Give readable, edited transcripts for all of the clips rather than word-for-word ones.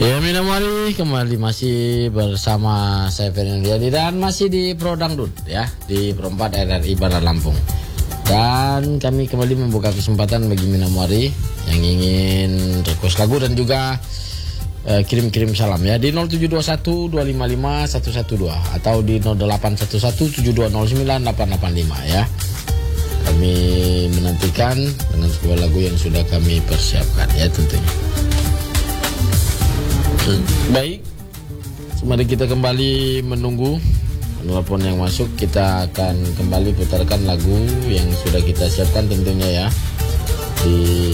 Ya, minum mari kembali masih bersama saya Fernandiadi dan masih di Pro Dangdut ya, di Perempat RRI Bandar Lampung. Dan kami kembali membuka kesempatan bagi Minamwari yang ingin request lagu dan juga kirim-kirim salam ya di 0721255112 atau di 081172098885 ya. Kami menantikan dengan sebuah lagu yang sudah kami persiapkan ya tentunya. Baik, mari kita kembali menunggu telepon yang masuk. Kita akan kembali putarkan lagu yang sudah kita siapkan tentunya ya di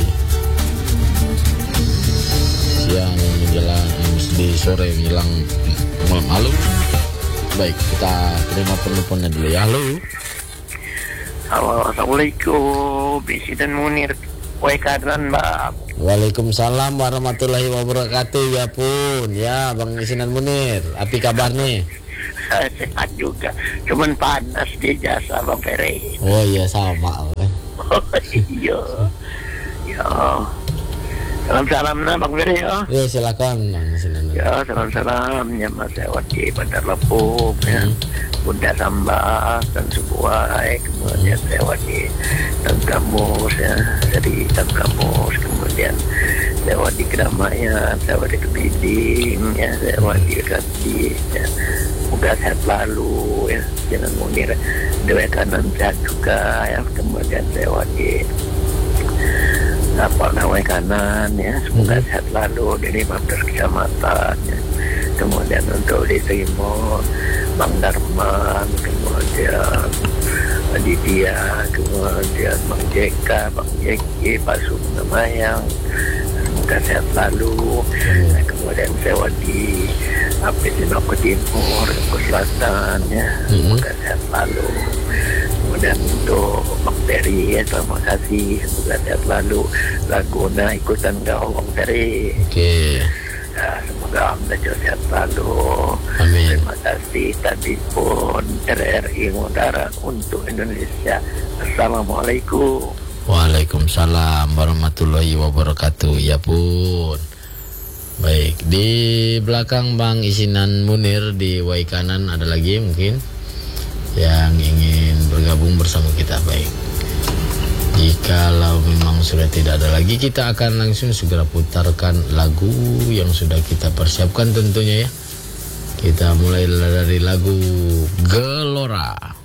siang menjelang di sore menjelang malam. Halo. Baik, kita terima penelponnya dulu ya. Halo. Halo, assalamualaikum. Bisi dan Munir. Waikanan, Bang. Waalaikumsalam warahmatullahi wabarakatuh. Ya pun, ya Bang Isinan Munir. Apa kabar nih? Saya sehat juga. Cuman panas di jasa Bang Ferry. Oh iya sama kan. Oh iya. Ya. Salam-salam nah Bang Ferry ya. Ya silakan Bang Isinan. Ya, salam-salam ya Mas Ewat di Bandar Lampung ya. Bunda Sambas dan Subuai, kemudian lewat di Tangkamus ya, dari Tangkamus, kemudian lewat di Kedamaian, lewat di Kepiting ya, lewat di Kati ya. Semoga sehat lalu ya, jangan munir dewa kanan sehat juga ya, kemudian lewat di Nawai kanan ya, semoga sehat lalu dari 15 kecamatan ya. Kemudian untuk di Timur Bang Darman, kemudian Aditya, kemudian Bang JK, Bang JK, Pak Sunamayang, semoga sehat lalu. Nah, kemudian sewa di Sinoko Timur, ke Selatan ya, semoga sehat lalu. Kemudian untuk Bang Ferry ya, terima kasih, semoga sehat lalu. Laguna ikutan kau Bang Ferry. Oke. Ya, semoga Anda sehat selalu. Amin. Terima kasih tadi pun RRI Udara untuk Indonesia. Assalamualaikum. Waalaikumsalam warahmatullahi wabarakatuh. Ya pun. Baik, di belakang Bang Isinan Munir di Waikanan ada lagi mungkin yang ingin bergabung bersama kita. Baik. Jikalau memang sudah tidak ada lagi, kita akan langsung segera putarkan lagu yang sudah kita persiapkan tentunya ya. Kita mulai dari lagu Gelora.